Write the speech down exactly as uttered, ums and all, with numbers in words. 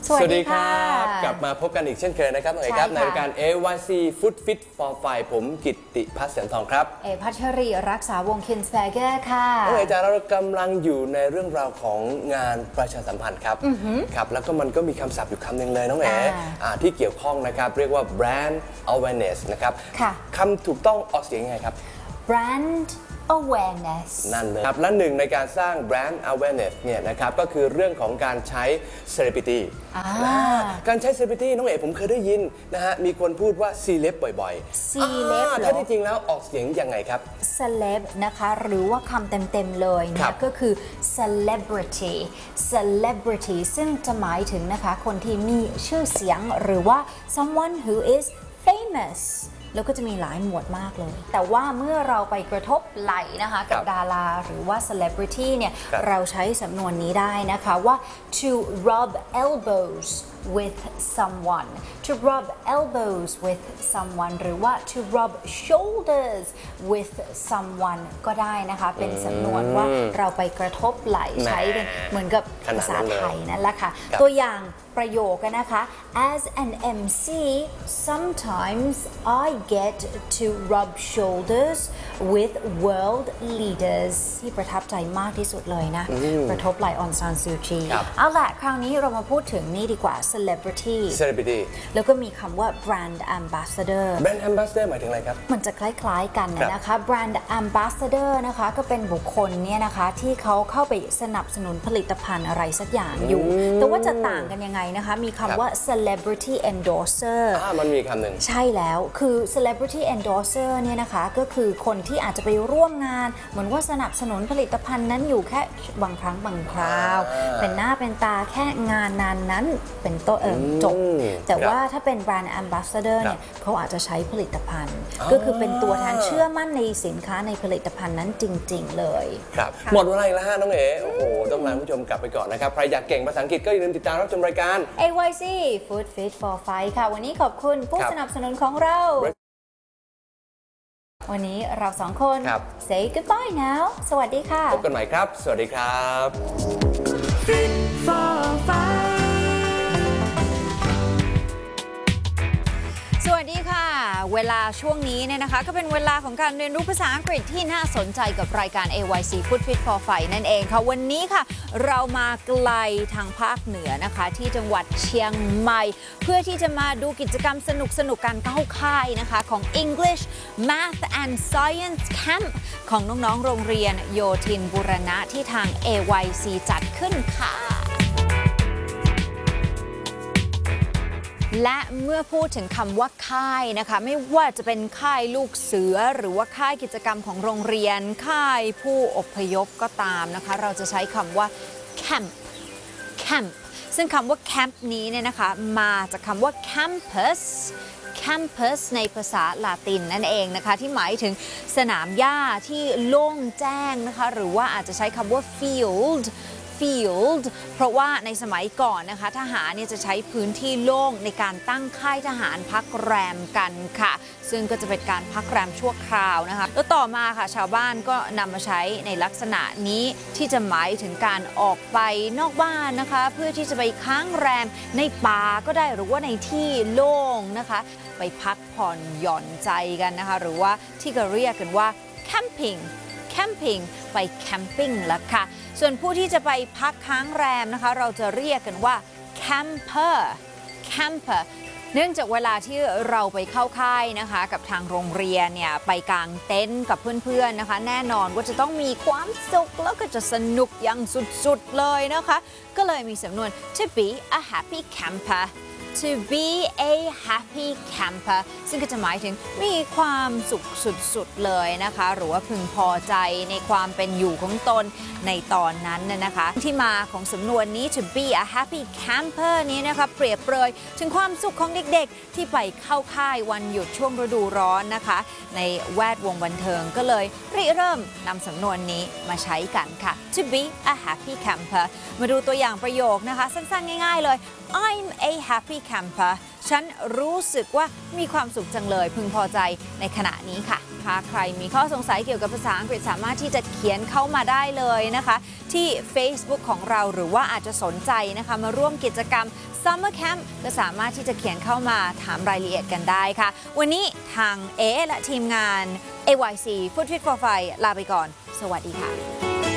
สวัสดีครับกลับมาพบกันอีกเช่นเคยนะครับน้องเอ๋ครับในรายการ เอ วาย ซี Food Fit for Five ผมกิตติพัฒน์แสนทองครับเอพัชรีรักษาวงศ์คินสแปเกอร์ค่ะน้องเอ๋จ้าเรากำลังอยู่ในเรื่องราวของงานประชาสัมพันธ์ครับครับแล้วก็มันก็มีคำศัพท์อยู่คำหนึ่งเลยน้องเอ๋ที่เกี่ยวข้องนะครับเรียกว่า brand awareness นะครับคำถูกต้องออกเสียงยังไงครับ brand awareness นั่นเลยครับและหนึ่งในการสร้าง brand awareness เนี่ยนะครับก็คือเรื่องของการใช้ celebrity การใช้ celebrity น้องเอ๋ผมเคยได้ยินนะฮะมีคนพูดว่า celeb บ่อยๆ celeb ถ้าที่จริงแล้วออกเสียงยังไงครับ celeb นะคะหรือว่าคำเต็มๆเลยนะก็คือ celebrity celebrity ซึ่งจะหมายถึงนะคะคนที่มีชื่อเสียงหรือว่า someone who is famousแล้วก็จะมีหลายหมวดมากเลยแต่ว่าเมื่อเราไปกระทบไหล่นะคะกับดาราหรือว่า celebrity เนี่ยเราใช้สำนวนนี้ได้นะคะว่า to rub elbows with someone to rub elbows with someone หรือว่า to rub shoulders with someone ก็ได้นะคะเป็นสำนวนว่าเราไปกระทบไหล่ใช้เป็นเหมือนกับภาษาไทยนั่นแหละค่ะตัวอย่างประโยคกันนะคะ as an เอ็ม ซี sometimes I get to rub shoulders with world leaders ที่ประทับใจมากที่สุดเลยนะกระทบไหล่อองซานซูจีเอาล่ะคราวนี้เรามาพูดถึงนี่ดีกว่า celebrity celebrity แล้วก็มีคำว่า brand ambassador brand ambassador หมายถึงอะไรครับมันจะคล้ายๆกันนะคะ brand ambassador นะคะก็เป็นบุคคลเนี่ยนะคะที่เขาเข้าไปสนับสนุนผลิตภัณฑ์อะไรสักอย่างอยู่แต่ว่าจะต่างกันยังไงนะคะมีคำว่า celebrity endorser อ่ามันมีคำหนึ่งใช่แล้วคือ celebrity endorser เนี่ยนะคะก็คือคนที่อาจจะไปร่วมงานเหมือนว่าสนับสนุนผลิตภัณฑ์นั้นอยู่แค่บางครั้งบางคราวเป็นหน้าเป็นตาแค่งานนั้นนั้นเป็นต้นเออจบแต่ว่าถ้าเป็น brand ambassador เนี่ยเขาอาจจะใช้ผลิตภัณฑ์ก็คือเป็นตัวแทนเชื่อมั่นในสินค้าในผลิตภัณฑ์นั้นจริงๆเลยครับหมดเวลาแล้วฮะน้องเอ๋โอ้โหต้องลาผู้ชมกลับไปก่อนนะครับใครอยากเก่งภาษาอังกฤษก็อย่าลืมติดตามรับชมรายการเอ วาย ซี Food Fit for Five ค่ะวันนี้ขอบคุณผู้สนับสนุนของเราวันนี้เราสองคน say goodbye now สวัสดีค่ะพบกันใหม่ครับสวัสดีครับ Fit for Five สวัสดีค่ะเวลาช่วงนี้เนี่ยนะคะก็เป็นเวลาของการเรียนรู้ภาษาอังกฤษที่น่าสนใจกับรายการ เอ วาย ซี Food Fit for Five นั่นเองค่ะวันนี้ค่ะเรามาไกลทางภาคเหนือนะคะที่จังหวัดเชียงใหม่เพื่อที่จะมาดูกิจกรรมสนุกสนุกการเข้าค่ายนะคะของ English Math and Science Camp ของน้องๆโรงเรียนโยธินบูรณะที่ทาง เอ วาย ซี จัดขึ้นค่ะและเมื่อพูดถึงคำว่าค่ายนะคะไม่ว่าจะเป็นค่ายลูกเสือหรือว่าค่ายกิจกรรมของโรงเรียนค่ายผู้อพยพก็ตามนะคะเราจะใช้คำว่า camp camp ซึ่งคำว่า camp นี้เนี่ยนะคะมาจากคำว่า campus campus ในภาษาลาตินนั่นเองนะคะที่หมายถึงสนามหญ้าที่โล่งแจ้งนะคะหรือว่าอาจจะใช้คำว่า field field เพราะว่าในสมัยก่อนนะคะทหารเนี่ยจะใช้พื้นที่โล่งในการตั้งค่ายทหารพักแรมกันค่ะซึ่งก็จะเป็นการพักแรมชั่วคราวนะคะแล้วต่อมาค่ะชาวบ้านก็นำมาใช้ในลักษณะนี้ที่จะหมายถึงการออกไปนอกบ้านนะคะเพื่อที่จะไปค้างแรมในป่าก็ได้หรือว่าในที่โล่งนะคะไปพักผ่อนหย่อนใจกันนะคะหรือว่าที่ก็เรียกกันว่า camping camping ไปแคมปิ้งแล้วค่ะส่วนผู้ที่จะไปพักค้างแรมนะคะเราจะเรียกกันว่า camper camper เนื่องจากเวลาที่เราไปเข้าค่ายนะคะกับทางโรงเรียนเนี่ยไปกางเต็นท์กับเพื่อนๆนะคะแน่นอนว่าจะต้องมีความสุขแล้วก็จะสนุกอย่างสุดๆเลยนะคะก็เลยมีสำนวน to be a happy camper to be a happy camper ซึ่งก็จะหมายถึงมีความสุขสุดๆเลยนะคะหรือว่าพึงพอใจในความเป็นอยู่ของตนในตอนนั้นนะคะที่มาของสำนวนนี้ to be a happy camper นี้นะคะเปรียบเปรยถึงความสุขของเด็กๆที่ไปเข้าค่ายวันหยุดช่วงฤดูร้อนนะคะในแวดวงบันเทิงก็เลยริเริ่มนำสำนวนนี้มาใช้กันค่ะ to be a happy camper มาดูตัวอย่างประโยคนะคะสั้นๆง่ายๆเลย I'm a happy camper ฉันรู้สึกว่ามีความสุขจังเลยพึงพอใจในขณะนี้ค่ะนะคะ ใครมีข้อสงสัยเกี่ยวกับภาษาอังกฤษสามารถที่จะเขียนเข้ามาได้เลยนะคะที่ Facebook ของเราหรือว่าอาจจะสนใจนะคะมาร่วมกิจกรรม Summer Camp ก็สามารถที่จะเขียนเข้ามาถามรายละเอียดกันได้ค่ะวันนี้ทางเอและทีมงาน เอ วาย ซี Food Fit for Five ลาไปก่อนสวัสดีค่ะ